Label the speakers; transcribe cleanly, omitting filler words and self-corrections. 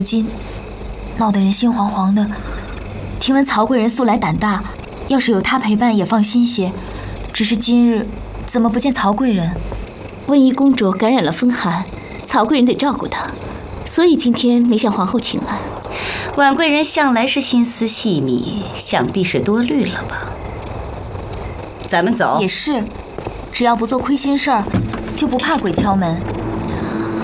Speaker 1: 今闹得人心惶惶的。听闻曹贵人素来胆大，要是有他陪伴也放心些。只是今日怎么不见曹贵人？
Speaker 2: 温宜公主感染了风寒，曹贵人得照顾她，所以今天没向皇后请安。
Speaker 3: 婉贵人向来是心思细密，想必是多虑了吧。咱们走。
Speaker 1: 也是，只要不做亏心事儿，就不怕鬼敲门。